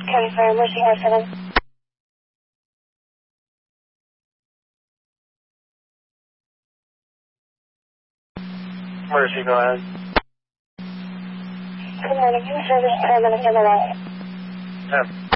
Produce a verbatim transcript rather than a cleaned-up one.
County Fire, Mercy R seven. Mercy, go ahead. Good morning, service paramedic number one. Yeah.